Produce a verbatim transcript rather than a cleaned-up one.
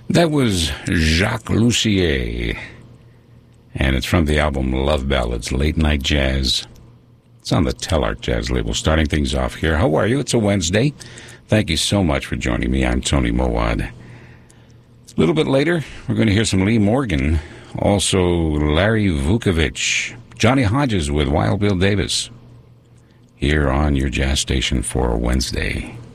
That was Jacques Lussier, and it's from the album Love Ballads, Late Night Jazz. It's on the Telart Jazz label. Starting things off here. How are you? It's a Wednesday. Thank you so much for joining me. I'm Tony Mowad. A little bit later, we're going to hear some Lee Morgan, also Larry Vukovich, Johnny Hodges with Wild Bill Davis, here on your jazz station for Wednesday.